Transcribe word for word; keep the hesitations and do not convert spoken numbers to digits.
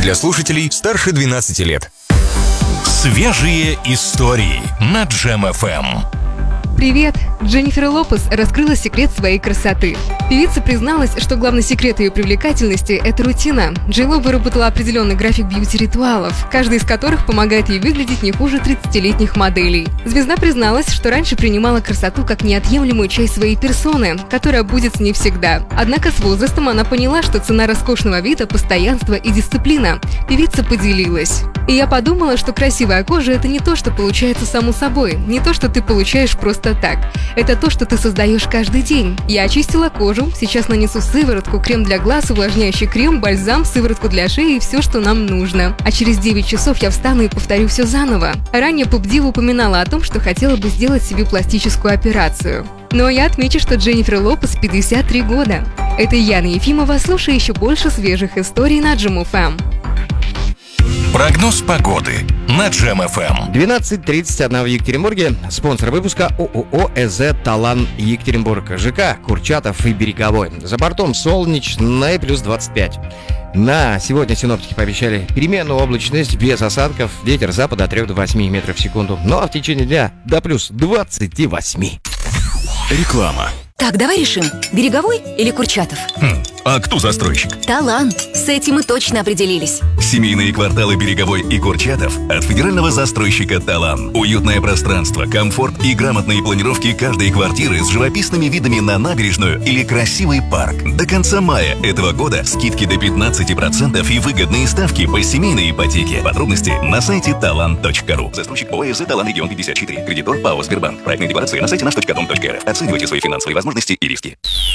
для слушателей старше двенадцати лет. Свежие истории на Джем эф эм. Привет! Дженнифер Лопес раскрыла секрет своей красоты. Певица призналась, что главный секрет ее привлекательности – это рутина. Джей Ло выработала определенный график бьюти-ритуалов, каждый из которых помогает ей выглядеть не хуже тридцатилетних моделей. Звезда призналась, что раньше принимала красоту как неотъемлемую часть своей персоны, которая будет с ней всегда. Однако с возрастом она поняла, что цена роскошного вида – постоянство и дисциплина. Певица поделилась. И я подумала, что красивая кожа – это не то, что получается само собой, не то, что ты получаешь просто так. Это то, что ты создаешь каждый день. Я очистила кожу, сейчас нанесу сыворотку, крем для глаз, увлажняющий крем, бальзам, сыворотку для шеи и все, что нам нужно. А через девять часов я встану и повторю все заново. Ранее поп-дива упоминала о том, что хотела бы сделать себе пластическую операцию. Но я отмечу, что Дженнифер Лопес пятьдесят три года. Это Яна Ефимова, слушай еще больше свежих историй на Джем эф эм. Прогноз погоды на Джем эф эм. двенадцать тридцать один в Екатеринбурге. Спонсор выпуска ООО ЭЗ «Талан Екатеринбург». ЖК Курчатов и Береговой. За бортом солнечно и плюс двадцать пять. На сегодня синоптики пообещали переменную облачность без осадков. Ветер запада от трёх до восьми метров в секунду. Ну а в течение дня до плюс двадцати восьми. Реклама. Так, давай решим, Береговой или Курчатов? Хм, а кто застройщик? Талан. С этим мы точно определились. Семейные кварталы Береговой и Курчатов от федерального застройщика «Талан». Уютное пространство, комфорт и грамотные планировки каждой квартиры с живописными видами на набережную или красивый парк. До конца мая этого года скидки до пятнадцати процентов и выгодные ставки по семейной ипотеке. Подробности на сайте талан точка ру. Застройщик ООО «ЭЗ Талан Регион пятьдесят четыре». Кредитор ПАО «Сбербанк». Проектная декларация на сайте наш точка дом точка эр эф. Оценивайте свои финансовые возможности и риски.